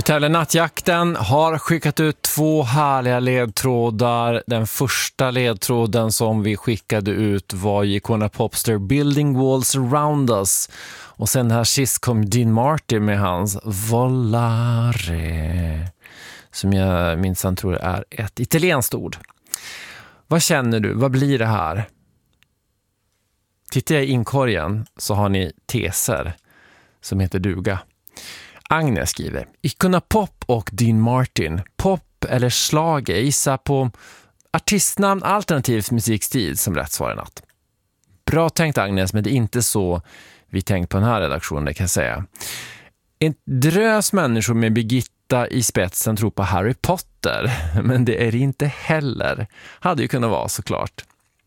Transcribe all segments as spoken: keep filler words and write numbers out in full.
Vi tävlar Nattjakten, har skickat ut två härliga ledtrådar. Den första ledtråden som vi skickade ut var Icona Popster Building Walls Around Us. Och sen här sist kom Dean Martin med hans Volare, som jag minsann tror är ett italienskt ord. Vad känner du? Vad blir det här? Tittar jag i inkorgen så har ni teser som heter duga. Agnes skriver: Icona Pop och Dean Martin. Pop eller schlager, gissa på artistnamn alternativ musikstil som rätt svar i natt. Bra tänkt Agnes, men det är inte så vi tänkt på den här redaktionen, det kan jag säga. En drös människor med Birgitta i spetsen tror på Harry Potter, men det är det inte heller. Hade ju kunnat vara såklart.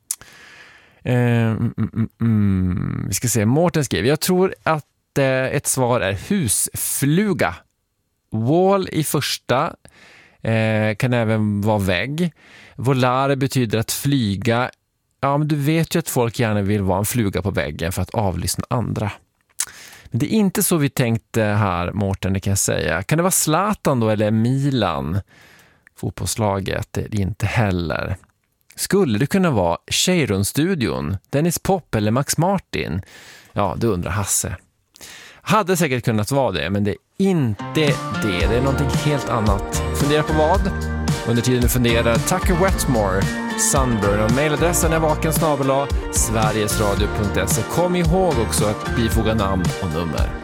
Mm, mm, mm. Vi ska se, Mårten skriver: jag tror att ett svar är husfluga. Wall i första, eh, kan även vara vägg. Volare betyder att flyga. Ja, men du vet ju att folk gärna vill vara en fluga på väggen för att avlyssna andra. Men det är inte så vi tänkte här, Mårten, det kan jag säga. Kan det vara Zlatan då, eller Milan? Fotbollslaget, det är det inte heller. Skulle det kunna vara Cheiron-studion, Dennis Pop eller Max Martin? Ja, det undrar Hasse. Hade säkert kunnat vara det, men det är inte det. Det är någonting helt annat. Fundera på vad? Under tiden du funderar, Tucker Wetmore, Sunburn, och mailadressen är vaken snabel-a sverigesradio punkt se. Kom ihåg också att bifoga namn och nummer.